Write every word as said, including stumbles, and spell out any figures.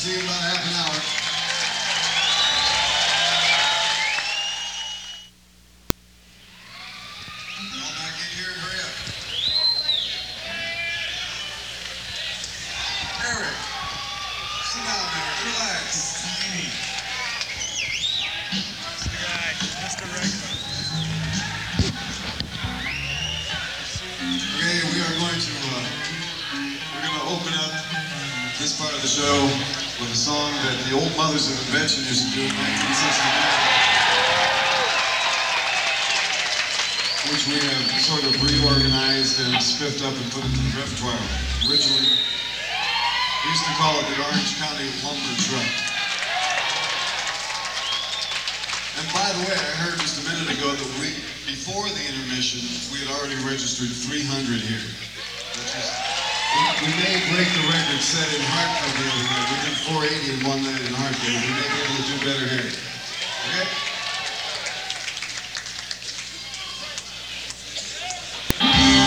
see you in about half an hour. Come on back in here and hurry up. Eric, sit down, Eric. Relax. Tiny. That's the guy, Mister Regular. Okay, we are going to uh, we're going to open up this part of the show with a song that the old Mothers of Invention used to do in nineteen sixty-nine, which we have sort of reorganized and spiffed up and put into the repertoire. Originally, we used to call it the Orange County Lumber Truck. And by the way, I heard just a minute ago that we, before the intermission, we had already registered three hundred here. Which is, we, we may break the record set in Hartford the other night. We did four eighty in one night in Hartford. We may be able to do better here.